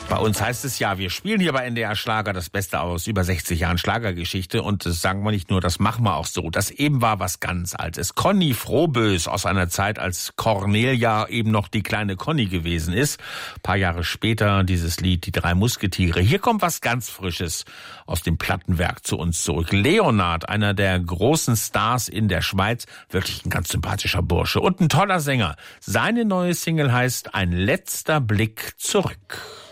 Bei uns heißt es ja, wir spielen hier bei NDR Schlager das Beste aus über 60 Jahren Schlagergeschichte und das sagen wir nicht nur, das machen wir auch so. Das eben war was ganz Altes. Conny Frohbös aus einer Zeit, als Cornelia eben noch die kleine Conny gewesen ist. Ein paar Jahre später dieses Lied Die drei Musketiere. Hier kommt was ganz Frisches aus dem Plattenwerk zu uns zurück. Leonard, einer der großen Stars in der Schweiz, wirklich ein ganz sympathischer Bursche und ein toller Sänger. Seine neue Single heißt Ein letzter Blick zurück.